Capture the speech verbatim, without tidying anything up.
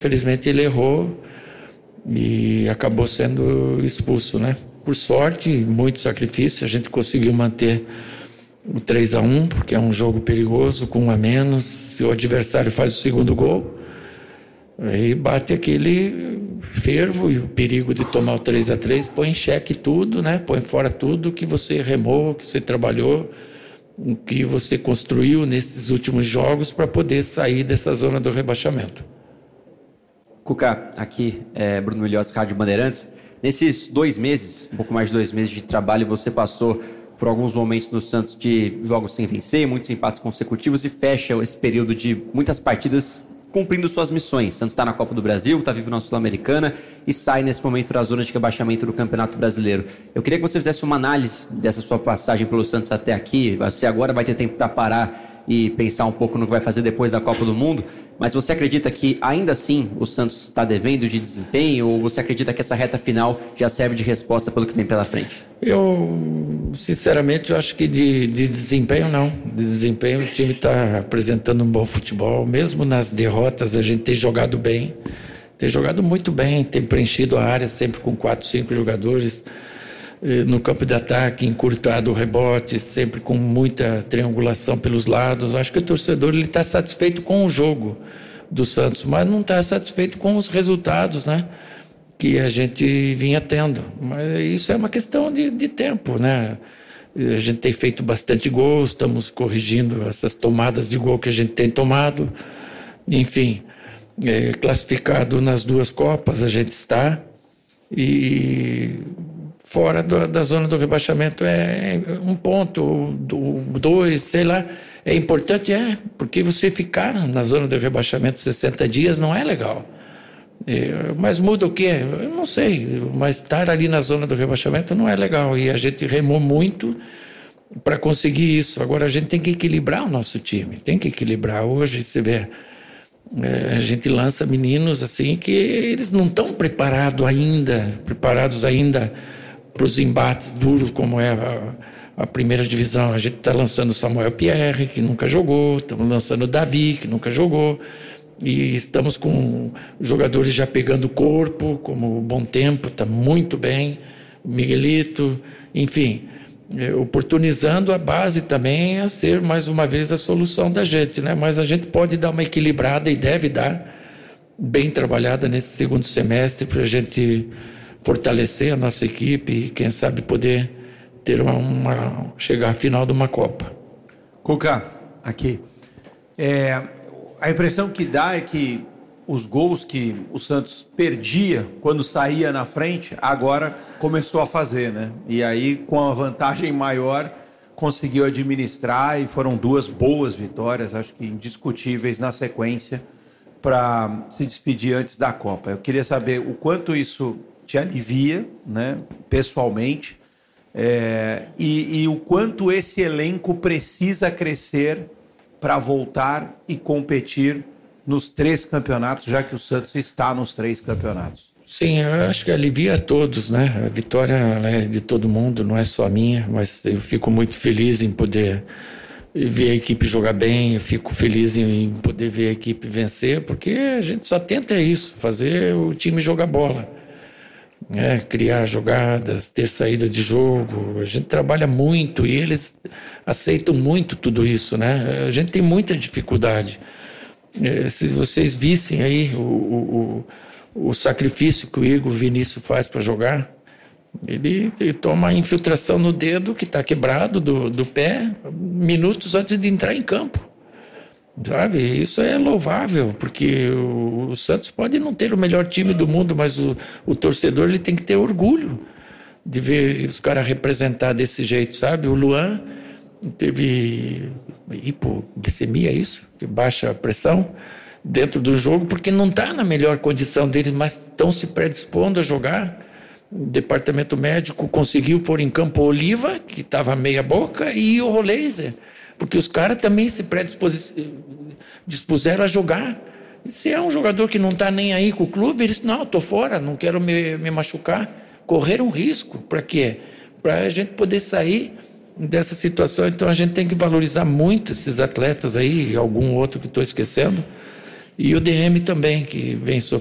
Infelizmente ele errou e acabou sendo expulso, né? Por sorte, muito sacrifício, a gente conseguiu manter o três a um, porque é um jogo perigoso, com um a menos. Se o adversário faz o segundo gol, aí bate aquele fervo e o perigo de tomar o três a três, põe em xeque tudo, né? Põe fora tudo que você remou, que você trabalhou, o que você construiu nesses últimos jogos para poder sair dessa zona do rebaixamento. Cuca, aqui é Bruno Milhões, Rádio Bandeirantes. Nesses dois meses, um pouco mais de dois meses de trabalho, você passou por alguns momentos no Santos de jogos sem vencer, muitos empates consecutivos, e fecha esse período de muitas partidas cumprindo suas missões. Santos está na Copa do Brasil, está vivo na Sul-Americana e sai nesse momento da zona de rebaixamento do Campeonato Brasileiro. Eu queria que você fizesse uma análise dessa sua passagem pelo Santos até aqui. Você agora vai ter tempo para parar e pensar um pouco no que vai fazer depois da Copa do Mundo, mas você acredita que ainda assim o Santos está devendo de desempenho, ou você acredita que essa reta final já serve de resposta pelo que vem pela frente? Eu, sinceramente, eu acho que de, de desempenho não. De desempenho o time está apresentando um bom futebol, mesmo nas derrotas a gente tem jogado bem, tem jogado muito bem, tem preenchido a área sempre com quatro, cinco jogadores no campo de ataque, encurtado o rebote, sempre com muita triangulação pelos lados. Eu acho que o torcedor ele está satisfeito com o jogo do Santos, mas não está satisfeito com os resultados, né, que a gente vinha tendo. Mas isso é uma questão de, de tempo, né? A gente tem feito bastante gols, estamos corrigindo essas tomadas de gol que a gente tem tomado. Enfim, é, classificado nas duas Copas a gente está, e fora do, da zona do rebaixamento é um ponto, dois, sei lá. É importante, é, porque você ficar na zona do rebaixamento sessenta dias não é legal. É, mas muda o quê? Eu não sei, mas estar ali na zona do rebaixamento não é legal, e a gente remou muito para conseguir isso. Agora a gente tem que equilibrar o nosso time, tem que equilibrar. Hoje você vê, é, a gente lança meninos assim que eles não estão preparados ainda, preparados ainda para os embates duros como é a, a primeira divisão. A gente está lançando o Samuel Pierre, que nunca jogou, estamos lançando o Davi, que nunca jogou, e estamos com jogadores já pegando corpo, como o Bom Tempo, está muito bem, o Miguelito, enfim, é, oportunizando a base também a ser mais uma vez a solução da gente, né? Mas a gente pode dar uma equilibrada e deve dar, bem trabalhada nesse segundo semestre, para a gente fortalecer a nossa equipe e, quem sabe, poder ter uma, uma chegar à final de uma Copa. Cuca, aqui. É, a impressão que dá é que os gols que o Santos perdia quando saía na frente, agora começou a fazer, né? E aí, com a vantagem maior, conseguiu administrar, e foram duas boas vitórias, acho que indiscutíveis na sequência, para se despedir antes da Copa. Eu queria saber o quanto isso te alivia, né, pessoalmente, é, e, e o quanto esse elenco precisa crescer para voltar e competir nos três campeonatos, já que o Santos está nos três campeonatos. Sim, eu acho que alivia a todos, né? A vitória é de todo mundo, não é só minha, mas eu fico muito feliz em poder ver a equipe jogar bem, eu fico feliz em poder ver a equipe vencer, porque a gente só tenta isso, fazer o time jogar bola. É, criar jogadas, ter saída de jogo. A gente trabalha muito e eles aceitam muito tudo isso, né? A gente tem muita dificuldade. É, se vocês vissem aí o, o, o sacrifício que o Igor Vinícius faz para jogar, ele, ele toma a infiltração no dedo que está quebrado do, do pé minutos antes de entrar em campo. Sabe, isso é louvável, porque o, o Santos pode não ter o melhor time do mundo, mas o, o torcedor ele tem que ter orgulho de ver os caras representar desse jeito, sabe? O Luan teve hipoglicemia, isso, que baixa a pressão dentro do jogo, porque não está na melhor condição deles, mas estão se predispondo a jogar. O departamento médico conseguiu pôr em campo o Oliva, que estava meia boca, e o Roleiser, porque os caras também se predispuseram a jogar. E se é um jogador que não está nem aí com o clube, ele diz, não, estou fora, não quero me, me machucar. Correr um risco, para quê? Para a gente poder sair dessa situação. Então a gente tem que valorizar muito esses atletas aí, algum outro que estou esquecendo, E o D M também, que vem sofrendo